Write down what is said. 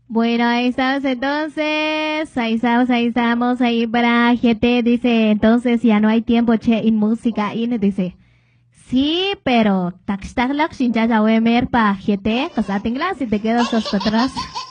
Bueno, ahí estamos entonces, ahí estamos, ahí para GT, dice, entonces ya no hay tiempo, che, en música, y dice, sí, pero, tak, sin ya, ya, voy a ver para GT, cosa, si te quedas hasta atrás.